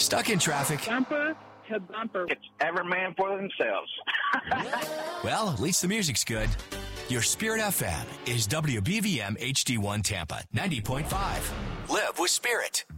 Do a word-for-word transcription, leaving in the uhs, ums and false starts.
Stuck in traffic? Bumper to bumper. It's every man for themselves. Well, at least the music's good. Your Spirit F M is W B V M H D one Tampa, ninety point five. Live with Spirit.